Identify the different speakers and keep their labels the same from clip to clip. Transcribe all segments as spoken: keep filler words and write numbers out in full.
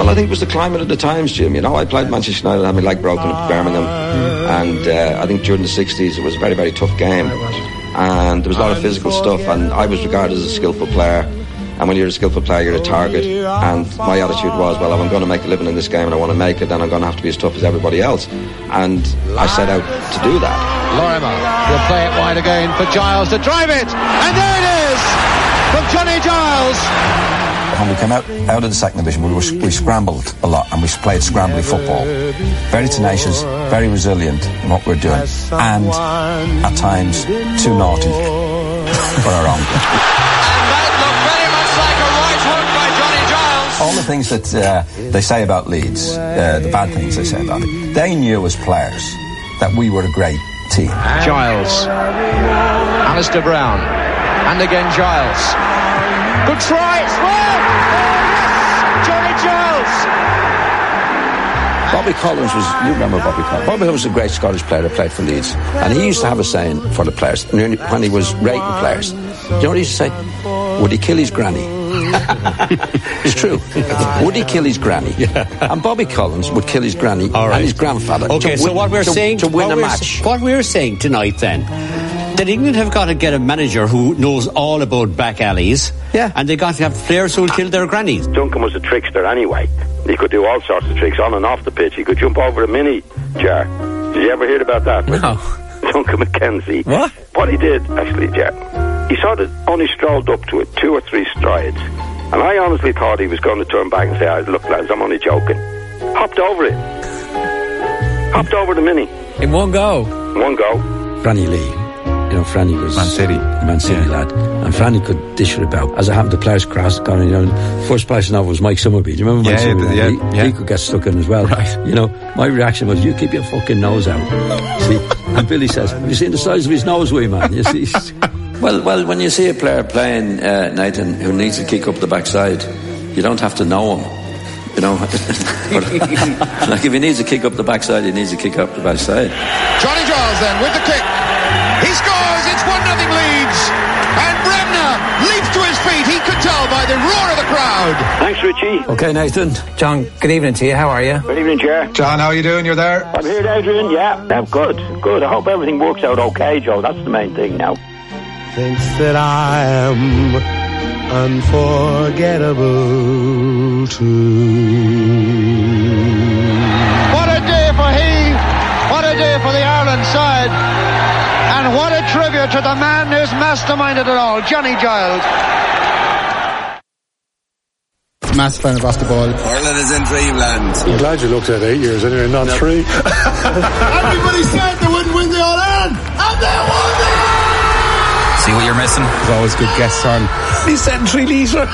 Speaker 1: Well, I think it was the climate of the times, Jim. You know, I played Manchester United, had my leg broken up at Birmingham, and uh, I think during the sixties it was a very, very tough game, and there was a lot of physical stuff, and I was regarded as a skillful player. And when you're a skillful player, you're a target. And my attitude was, well, if I'm going to make a living in this game and I want to make it, then I'm going to have to be as tough as everybody else. And I set out to do that.
Speaker 2: Lorimer will play it wide again for Giles to drive it. And there it is from Johnny Giles.
Speaker 3: When we came out, out of the second division, we, were, we scrambled a lot and we played scrambly football. Very tenacious, very resilient in what we're doing. And at times, too naughty for our own good. All the things that uh, they say about Leeds, uh, the bad things they say about it, they knew as players that we were a great team.
Speaker 2: Giles, Alistair Brown, and again Giles. Good try, it's well! Yes! Johnny Giles!
Speaker 3: Bobby Collins was, you remember Bobby Collins? Bobby was a great Scottish player that played for Leeds. And he used to have a saying for the players, when he was rating players. Do you know what he used to say? Would he kill his granny? It's true. Would he kill his granny? Yeah. And Bobby Collins would kill his granny right. and his grandfather.
Speaker 4: Okay,
Speaker 3: to
Speaker 4: so
Speaker 3: win,
Speaker 4: what we're
Speaker 3: to,
Speaker 4: saying
Speaker 3: to win
Speaker 4: what
Speaker 3: a
Speaker 4: we're,
Speaker 3: match.
Speaker 4: What we're saying tonight, then, that England have got to get a manager who knows all about back alleys.
Speaker 3: Yeah.
Speaker 4: And they got to have players who will kill their grannies.
Speaker 5: Duncan was a trickster anyway. He could do all sorts of tricks on and off the pitch. He could jump over a mini jar. Did you ever hear about that?
Speaker 4: No.
Speaker 5: Duncan McKenzie.
Speaker 4: What?
Speaker 5: What he did, actually, Jar, he sort of only strolled up to it, two or three strides. And I honestly thought he was going to turn back and say, oh, look, lads, I'm only joking. Hopped over it. Hopped over the mini.
Speaker 6: In one go?
Speaker 5: In one go.
Speaker 3: Franny Lee. You know, Franny was...
Speaker 6: Man City.
Speaker 3: Man City yeah. lad. And Franny could dish it about. As I happened, the players crossed, gone, you know, first place now was Mike Summerby. Do you remember Mike
Speaker 6: yeah,
Speaker 3: Summerby?
Speaker 6: Yeah,
Speaker 3: he,
Speaker 6: yeah.
Speaker 3: he could get stuck in as well.
Speaker 6: Right.
Speaker 3: You know, my reaction was, you keep your fucking nose out. See? And Billy says, have you seen the size of his nose, wee man? You see? Well, well, when you see a player playing, uh, Nathan, who needs to kick up the backside, you don't have to know him. You know, but, like if he needs to kick up the backside, he needs to kick up the backside.
Speaker 2: Johnny Giles then with the kick. He scores, it's one nothing Leeds. And Bremner leaps to his feet. He could tell by the roar of the crowd.
Speaker 5: Thanks, Richie.
Speaker 3: Okay, Nathan.
Speaker 6: John, good evening to you. How are you?
Speaker 5: Good evening, Jar.
Speaker 6: John, how are you doing? You're there?
Speaker 5: I'm here, Adrian. Yeah, I'm good. Good. I hope everything works out okay, Joe. That's the main thing now.
Speaker 7: Thinks that I am unforgettable too.
Speaker 2: What a day for he, what a day for the Ireland side, and what a tribute to the man who's masterminded it all, Johnny Giles.
Speaker 8: Massive fan of Off the Ball.
Speaker 9: Ireland is in dreamland.
Speaker 7: I'm glad you looked at eight years anyway, not no. three.
Speaker 8: Everybody said they wouldn't win the All-Ireland, and they won the All-Ireland!
Speaker 6: See what you're missing?
Speaker 8: There's always good guests on.
Speaker 3: He said three litre.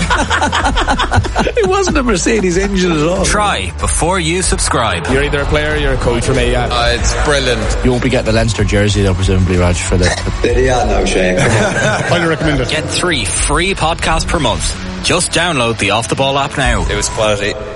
Speaker 3: It wasn't a Mercedes engine at all.
Speaker 10: Try before you subscribe.
Speaker 11: You're either a player or you're a coach for me, yeah.
Speaker 9: Uh, it's brilliant.
Speaker 8: You won't be getting the Leinster jersey though, presumably, Raj, for the...
Speaker 9: Yeah, no, Shane.
Speaker 7: Highly recommend it.
Speaker 10: Get three free podcasts per month. Just download the Off the Ball app now.
Speaker 9: It was quality.